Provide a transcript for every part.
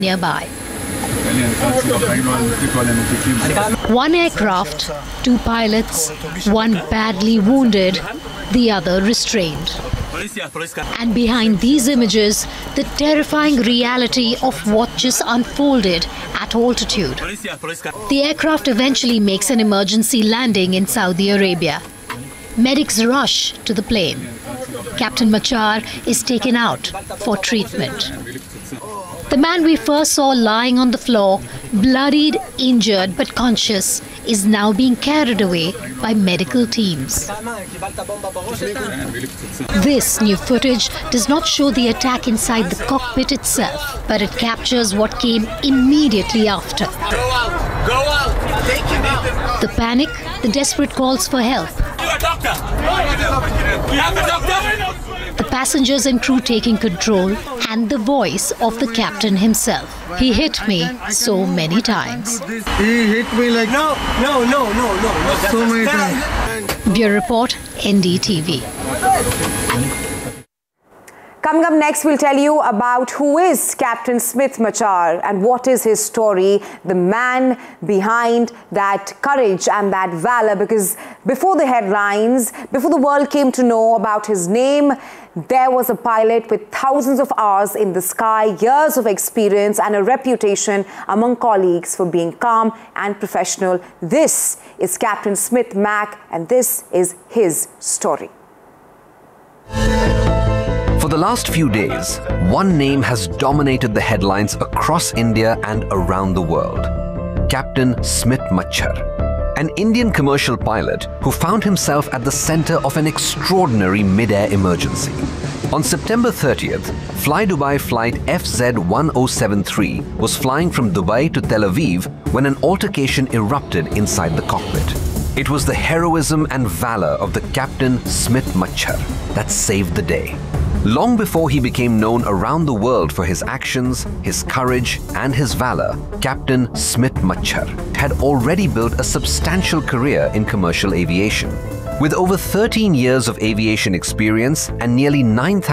nearby. One aircraft, 2 pilots, one badly wounded, the other restrained. And behind these images, the terrifying reality of what just unfolded at altitude. The aircraft eventually makes an emergency landing in Saudi Arabia. Medics rush to the plane. Captain Machar is taken out for treatment. The man we first saw lying on the floor, bloodied, injured but conscious, is now being carried away by medical teams. This new footage does not show the attack inside the cockpit itself, but it captures what came immediately after. Go out! Go out! Take him out! The panic, the desperate calls for help. You a doctor! We have a doctor! The passengers and crew taking control, and the voice of the captain himself. He hit me so many times. He hit me like No. so many times. Bureau Report, NDTV. Coming up next, we'll tell you about who is Captain Smith Machar and what is his story, the man behind that courage and that valor. Because before the headlines, before the world came to know about his name, there was a pilot with thousands of hours in the sky, years of experience and a reputation among colleagues for being calm and professional. This is Captain Smith Mac, and this is his story. For the last few days, one name has dominated the headlines across India and around the world. Captain Smith Machar, an Indian commercial pilot who found himself at the center of an extraordinary mid-air emergency. On September 30th, Fly Dubai flight FZ1073 was flying from Dubai to Tel Aviv when an altercation erupted inside the cockpit. It was the heroism and valor of the Captain Smith Machar that saved the day. Long before he became known around the world for his actions, his courage, and his valor, Captain Smith Machar had already built a substantial career in commercial aviation. With over 13 years of aviation experience and nearly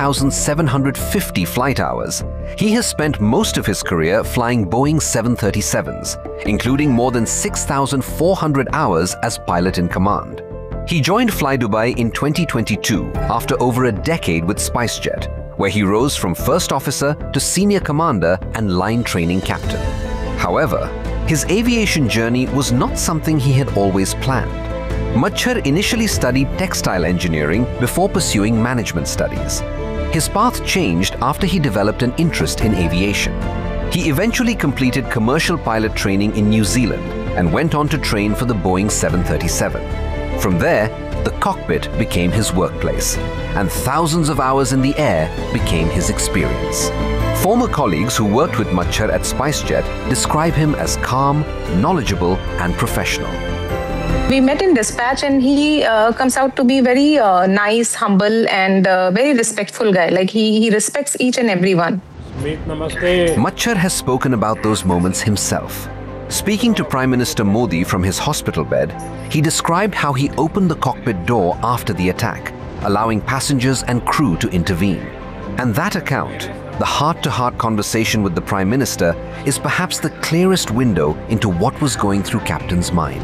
9,750 flight hours, he has spent most of his career flying Boeing 737s, including more than 6,400 hours as pilot in command. He joined Fly Dubai in 2022 after over a decade with SpiceJet, where he rose from first officer to senior commander and line training captain. However, his aviation journey was not something he had always planned. Machar initially studied textile engineering before pursuing management studies. His path changed after he developed an interest in aviation. He eventually completed commercial pilot training in New Zealand and went on to train for the Boeing 737. From there, the cockpit became his workplace, and thousands of hours in the air became his experience. Former colleagues who worked with Machar at SpiceJet describe him as calm, knowledgeable, and professional. We met in dispatch, and he comes out to be very nice, humble, and very respectful guy. Like he respects each and everyone. Machar has spoken about those moments himself. Speaking to Prime Minister Modi from his hospital bed, he described how he opened the cockpit door after the attack, allowing passengers and crew to intervene. And that account, the heart-to-heart conversation with the Prime Minister, is perhaps the clearest window into what was going through Captain's mind.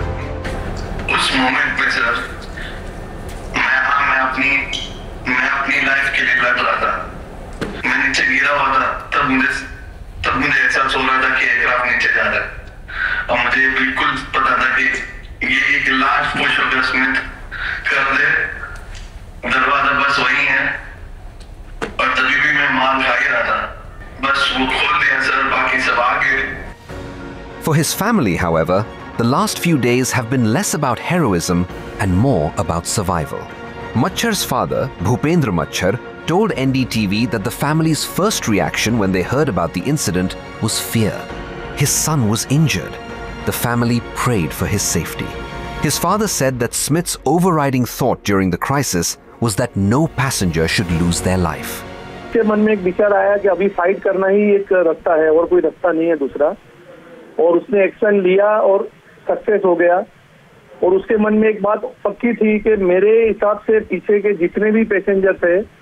उस moment पे sir मैं अपनी life के लिए लड़ रहा था। मैं नीचे गिरा हुआ था, तब मुझे एहसास हो रहा था कि एयरक्राफ्ट नीचे जा रहा है, और मुझे बिल्कुल पता था कि ये एक लास्ट पुश होगा, स्मिथ कर दे, दरवाजा बस वही है, और तभी भी मैं मार खा ही रहा था, बस वो खोल दिया सर, बाकी सब आगे। For his family, however, the last few days have been less about heroism and more about survival. Machar's father, Bhupendra Machar, told NDTV that the family's first reaction when they heard about the incident was fear. His son was injured. The family prayed for his safety. His father said that Smith's overriding thought during the crisis was that no passenger should lose their life. उसके मन में एक विचार आया कि अभी fight करना ही एक रास्ता है और कोई रास्ता नहीं है दूसरा, और उसने एक्शन लिया और सक्सेस हो गया। और उसके मन में एक बात पक्की थी कि मेरे हिसाब से पीछे के जितने भी पैसेंजर थे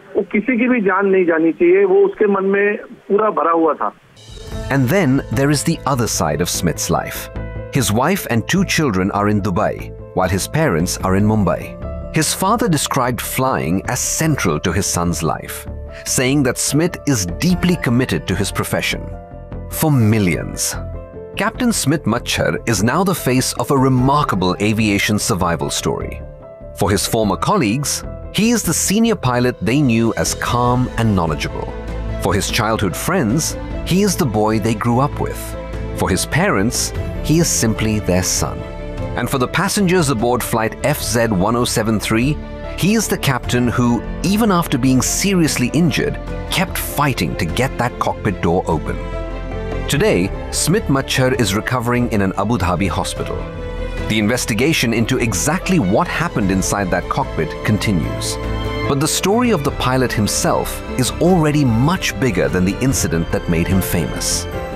वो किसी की भी जान नहीं जानी चाहिए, वो उसके मन में पूरा भरा हुआ था। And then there is the other side of Smith's life. His wife and 2 children are in Dubai, while his parents are in Mumbai. His father described flying as central to his son's life, saying that Smith is deeply committed to his profession. For millions, Captain Smith Machhar is now the face of a remarkable aviation survival story. For his former colleagues, he is the senior pilot they knew as calm and knowledgeable. For his childhood friends, he is the boy they grew up with. For his parents, he is simply their son. And for the passengers aboard flight FZ1073, he is the captain who, even after being seriously injured, kept fighting to get that cockpit door open. Today, Smith Machhar is recovering in an Abu Dhabi hospital. The investigation into exactly what happened inside that cockpit continues. But the story of the pilot himself is already much bigger than the incident that made him famous.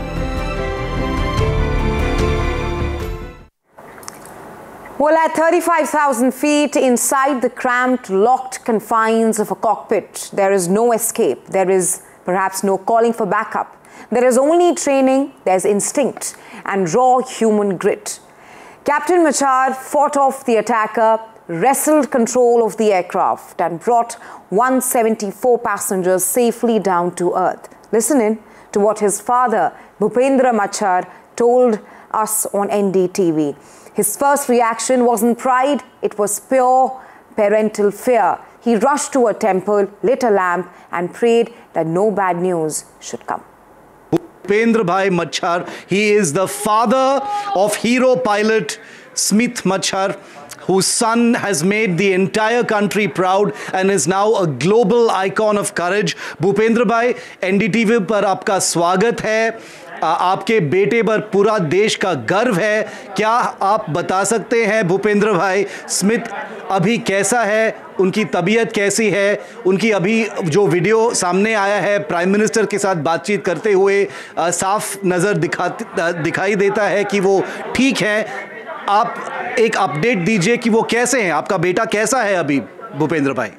Well, at 35,000 feet inside the cramped, locked confines of a cockpit, there is no escape. There is perhaps no calling for backup. There is only training, there's instinct, and raw human grit. Captain Machhar fought off the attacker, wrestled control of the aircraft, and brought 174 passengers safely down to earth. Listen in to what his father, Bhupendra Machhar, told us on NDTV. His first reaction wasn't pride, it was pure parental fear. He rushed to a temple, lit a lamp, and prayed that no bad news should come. Bhupendra Bhai Machhar, he is the father of hero pilot Smith Machhar, whose son has made the entire country proud and is now a global icon of courage. Bhupendra Bhai, NDTV पर आपका स्वागत है। आपके बेटे पर पूरा देश का गर्व है। क्या आप बता सकते हैं भूपेंद्र भाई, स्मिथ अभी कैसा है, उनकी तबीयत कैसी है? उनकी अभी जो वीडियो सामने आया है प्राइम मिनिस्टर के साथ बातचीत करते हुए, साफ नज़र दिखाई देता है कि वो ठीक है। आप एक अपडेट दीजिए कि वो कैसे हैं, आपका बेटा कैसा है अभी भूपेंद्र भाई?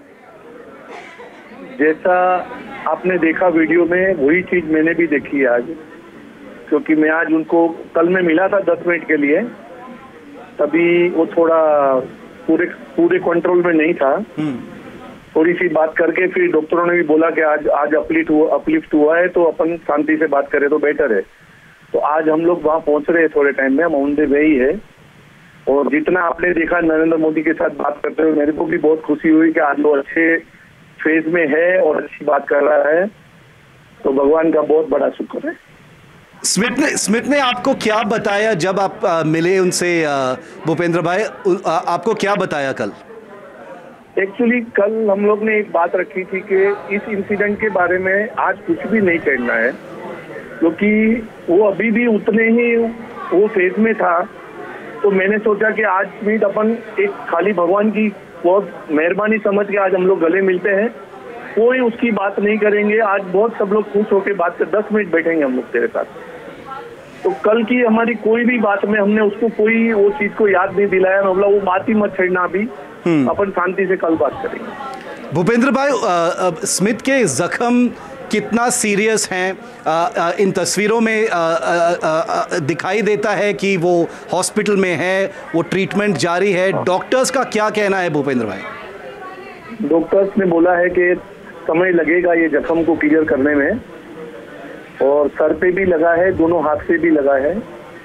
जैसा आपने देखा वीडियो में, वही चीज मैंने भी देखी है आज, क्योंकि मैं आज उनको कल में मिला था 10 मिनट के लिए, तभी वो थोड़ा पूरे कंट्रोल में नहीं था। थोड़ी सी बात करके फिर डॉक्टरों ने भी बोला कि आज अपलिफ्ट हुआ है, तो अपन शांति से बात करें तो बेटर है। तो आज हम लोग वहाँ पहुंच रहे हैं थोड़े टाइम में, हम ऑन द वे ही है। और जितना आपने देखा नरेंद्र मोदी के साथ बात करते हुए, मेरे को भी बहुत खुशी हुई कि आज वो अच्छे फेज में है और अच्छी बात कर रहा है, तो भगवान का बहुत बड़ा शुक्र है। स्मिथ ने आपको क्या बताया जब आप मिले उनसे भूपेंद्र भाई? आपको क्या बताया कल? एक्चुअली कल हम लोग ने एक बात रखी थी कि इस इंसिडेंट के बारे में आज कुछ भी नहीं कहना है, क्योंकि वो अभी भी उतने ही वो फेज में था। तो मैंने सोचा कि आज स्मिथ अपन एक खाली भगवान की बहुत मेहरबानी समझ के आज हम लोग गले मिलते हैं, कोई उसकी बात नहीं करेंगे। आज बहुत सब लोग खुश होकर बात कर 10 मिनट बैठेंगे हम लोग तेरे साथ। तो कल की हमारी कोई भी बात में हमने उसको कोई वो चीज को याद नहीं दिलाया, मतलब वो बात ही मत छेड़ना, अभी अपन शांति से कल बात करेंगे। भूपेंद्र भाई, स्मिथ के जख्म कितना सीरियस हैं? इन तस्वीरों में दिखाई देता है कि वो हॉस्पिटल में है, वो ट्रीटमेंट जारी है। डॉक्टर्स का क्या कहना है भूपेंद्र भाई? डॉक्टर्स ने बोला है कि समय लगेगा ये जख्म को क्लियर करने में, और सर पे भी लगा है, दोनों हाथ पे भी लगा है,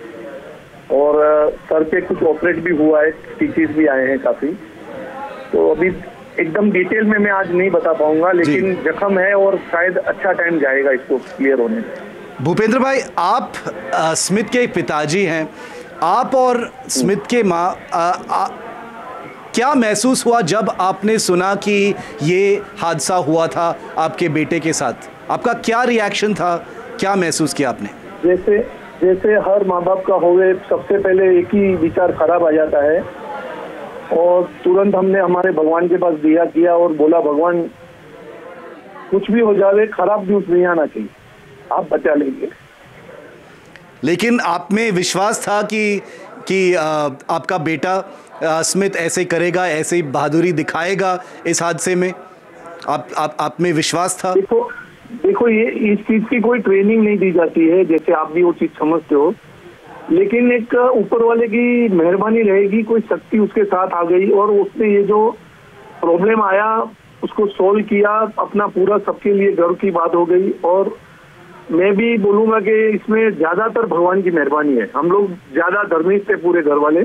और सर पे कुछ ऑपरेट भी हुआ है, स्टिचेस भी आए हैं काफी। तो अभी एकदम डिटेल में मैं आज नहीं बता पाऊंगा, लेकिन जख्म है और शायद अच्छा टाइम जाएगा इसको क्लियर होने में। भूपेंद्र भाई, आप स्मिथ के पिताजी हैं, आप और स्मिथ के माँ, क्या महसूस हुआ जब आपने सुना कि ये हादसा हुआ था आपके बेटे के साथ? आपका क्या रिएक्शन था, क्या महसूस किया आपने? जैसे हर माँ बाप का होवे, सबसे पहले एक ही विचार खराब आ जाता है, और तुरंत हमने हमारे भगवान के पास दिया किया और बोला, भगवान कुछ भी हो जावे, खराब न्यूज नहीं आना चाहिए, आप बचा लेंगे। लेकिन आप में विश्वास था कि आपका बेटा स्मिथ ऐसे करेगा, ऐसे ही बहादुरी दिखाएगा इस हादसे में? आप में विश्वास था? देखो ये इस चीज की कोई ट्रेनिंग नहीं दी जाती है, जैसे आप भी वो चीज समझते हो, लेकिन एक ऊपर वाले की मेहरबानी रहेगी, कोई शक्ति उसके साथ आ गई और उसने ये जो प्रॉब्लम आया उसको सोल्व किया, अपना पूरा सबके लिए गर्व की बात हो गई। और मैं भी बोलूंगा कि इसमें ज्यादातर भगवान की मेहरबानी है, हम लोग ज्यादा धर्मिष्ठ थे पूरे घर वाले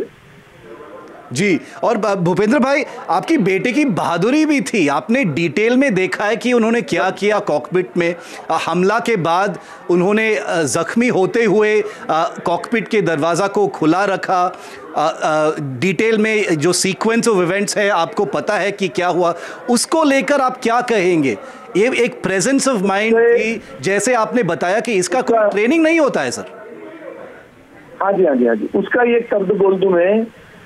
जी। और भूपेंद्र भाई, आपकी बेटे की बहादुरी भी थी, आपने डिटेल में देखा है कि उन्होंने क्या किया कॉकपिट में। हमला के बाद उन्होंने जख्मी होते हुए कॉकपिट के दरवाज़ा को खुला रखा। डिटेल में जो सीक्वेंस ऑफ इवेंट्स है आपको पता है कि क्या हुआ, उसको लेकर आप क्या कहेंगे? ये एक प्रेजेंस ऑफ माइंड थी, जैसे आपने बताया कि इसका कोई ट्रेनिंग नहीं होता है सर। हाँ जी, हाँ जी, हाँ जी। उसका ये शब्द बोल दूं मैं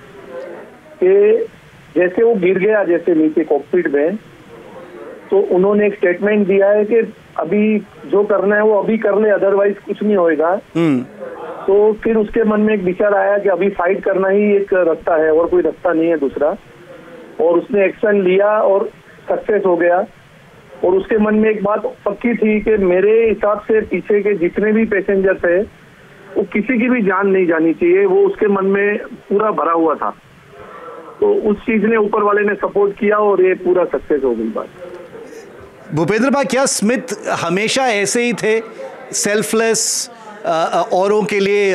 कि जैसे वो गिर गया जैसे नीचे कॉकपिट में, तो उन्होंने एक स्टेटमेंट दिया है कि अभी जो करना है वो अभी कर ले, अदरवाइज कुछ नहीं होएगा। तो फिर उसके मन में एक विचार आया कि अभी फाइट करना ही एक रास्ता है और कोई रास्ता नहीं है दूसरा, और उसने एक्शन लिया और सक्सेस हो गया। और उसके मन में एक बात पक्की थी कि मेरे हिसाब से पीछे के जितने भी पैसेंजर्स है वो किसी की भी जान नहीं जानी चाहिए, वो उसके मन में पूरा भरा हुआ था। तो उस चीज ने ऊपर वाले ने सपोर्ट किया और ये पूरा सक्सेस हो गई बात। भूपेंद्र भाई, क्या स्मिथ हमेशा ऐसे ही थे, सेल्फलेस, औरों के लिए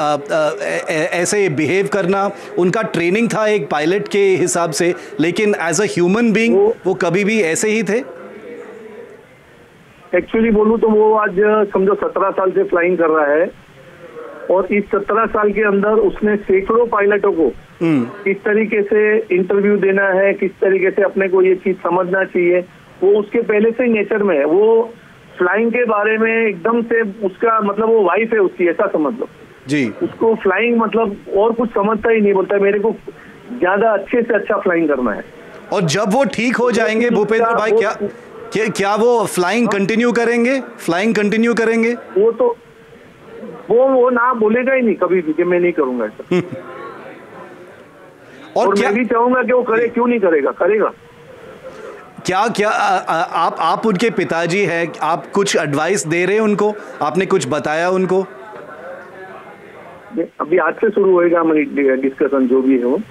ऐसे बिहेव करना उनका ट्रेनिंग था एक पायलट के हिसाब से, लेकिन एज अ ह्यूमन बीइंग वो कभी भी ऐसे ही थे? एक्चुअली बोलूं तो वो आज समझो 17 साल से फ्लाइंग कर रहा है, और इस 17 साल के अंदर उसने सैकड़ों पायलटों को किस तरीके से इंटरव्यू देना है, किस तरीके से अपने को ये चीज समझना चाहिए, वो उसके पहले से नेचर में है। वो फ्लाइंग के बारे में एकदम से उसका मतलब वो वाइफ है उसकी, ऐसा समझ लो जी। उसको फ्लाइंग मतलब और कुछ समझता ही नहीं, बोलता है मेरे को ज्यादा अच्छे से अच्छा फ्लाइंग करना है। और जब वो ठीक हो जाएंगे भूपेंद्र भाई, क्या वो फ्लाइंग कंटिन्यू करेंगे? फ्लाइंग कंटिन्यू करेंगे? वो तो वो ना बोलेगा ही नहीं कभी भी कि मैं नहीं करूंगा ऐसा। और मैं भी चाहूंगा कि वो करे, क्यों नहीं करेगा, करेगा। क्या आप उनके पिताजी हैं, आप कुछ एडवाइस दे रहे हैं उनको? आपने कुछ बताया उनको? अभी आज से शुरू होएगा हमारी डिस्कशन जो भी है वो।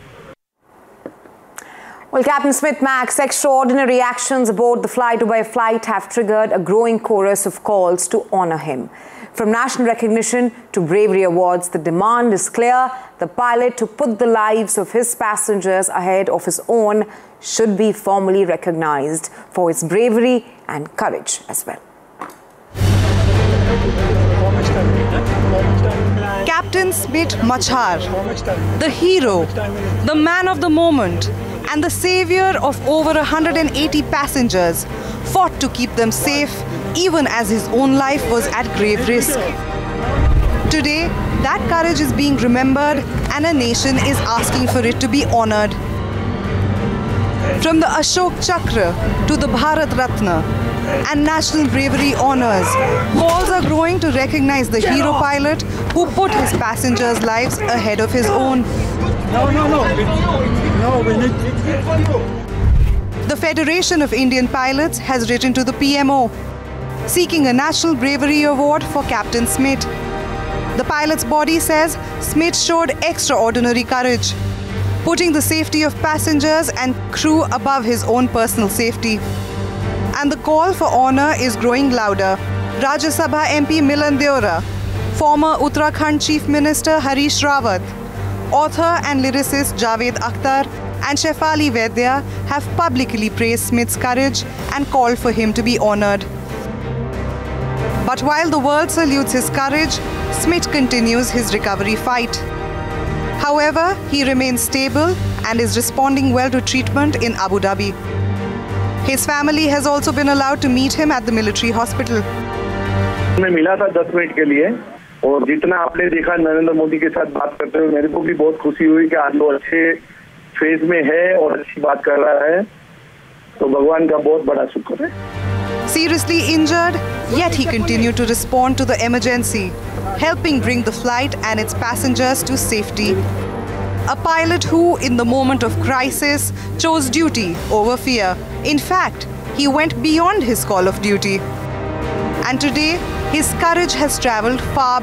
Well, Captain Smith Max, extraordinary actions aboard the fly-to-by flight have triggered a growing chorus of calls to honor him. From national recognition to bravery awards, the demand is clear. The pilot who put the lives of his passengers ahead of his own should be formally recognized for his bravery and courage as well. Captain Smith Machar, the hero, the man of the moment, and the savior of over 180 passengers, fought to keep them safe even as his own life was at grave risk. Today, that courage is being remembered and a nation is asking for it to be honored. From the Ashok Chakra to the Bharat Ratna and National Bravery Honours, calls are growing to recognize the hero pilot who put his passengers' lives ahead of his own. The Federation of Indian Pilots has written to the PMO, seeking a National Bravery Award for Captain Smith. The pilot's body says Smith showed extraordinary courage, putting the safety of passengers and crew above his own personal safety. And the call for honour is growing louder. Rajya Sabha MP Milan Deora, former Uttarakhand Chief Minister Harish Rawat, author and lyricist Javed Akhtar and Shefali Vaidya have publicly praised Smith's courage and called for him to be honoured. But while the world salutes his courage, Smith continues his recovery fight. However, he remains stable and is responding well to treatment in Abu Dhabi. His family has also been allowed to meet him at the military hospital. मैं मिला था 10 minute के लिए, और जितना आपने देखा नरेंद्र मोदी के साथ बात करते हुए, मेरे को भी बहुत खुशी हुई कि आज वो अच्छे फेज में है और अच्छी बात कर रहा है, तो भगवान का बहुत बड़ा शुक्र है। Seriously injured, yet he continued to respond to the emergency, helping bring the flight and its passengers to safety. A pilot who, in the moment of crisis, chose duty over fear. In fact, he went beyond his call of duty. And today, his courage has traveled far